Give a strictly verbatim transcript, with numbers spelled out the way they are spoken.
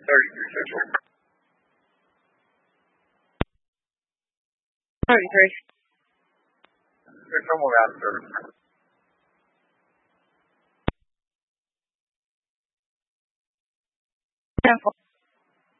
Thirty-three Central. Thirty-three. There's someone out there. Ten four.